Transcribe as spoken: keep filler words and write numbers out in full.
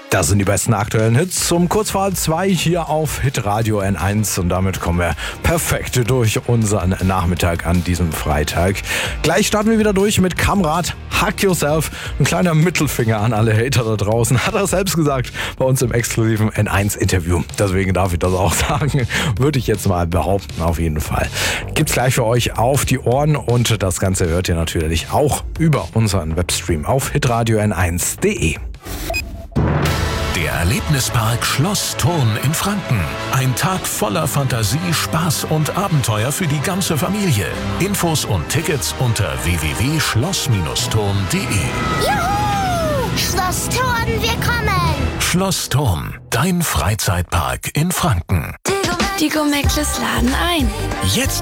Das sind die besten aktuellen Hits um kurz vor halb zwei hier auf Hitradio N eins und damit kommen wir perfekt durch unseren Nachmittag an diesem Freitag. Gleich starten wir wieder durch mit Kamrat, Hug Yourself. Ein kleiner Mittelfinger an alle Hater da draußen, hat er selbst gesagt bei uns im exklusiven N eins Interview. Deswegen darf ich das auch sagen, würde ich jetzt mal behaupten, auf jeden Fall. Gibt's gleich für euch auf die Ohren und das Ganze hört ihr natürlich auch über unseren Webstream auf hitradio n eins punkt de. Der Erlebnispark Schloss Thurn in Franken. Ein Tag voller Fantasie, Spaß und Abenteuer für die ganze Familie. Infos und Tickets unter w w w punkt schloss thurn punkt de. Juhu! Schloss Thurn, wir kommen! Schloss Thurn, dein Freizeitpark in Franken. Die Gomekles laden ein. Jetzt